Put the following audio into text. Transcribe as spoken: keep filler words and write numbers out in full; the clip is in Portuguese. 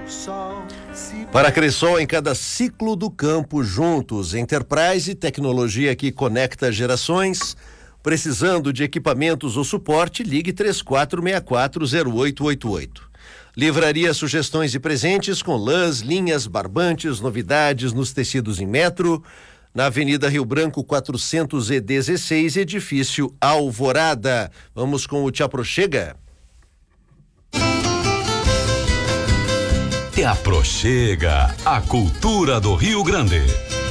Para Cressol, em cada ciclo do campo, juntos. Enterprise, tecnologia que conecta gerações. Precisando de equipamentos ou suporte, ligue três quatro seis quatro zero oito oito oito. Livraria Sugestões e Presentes com lãs, linhas, barbantes, novidades nos tecidos em metro. Na Avenida Rio Branco quatrocentos e dezesseis, edifício Alvorada. Vamos com o Te Aproxega. Te Aproxega, a cultura do Rio Grande.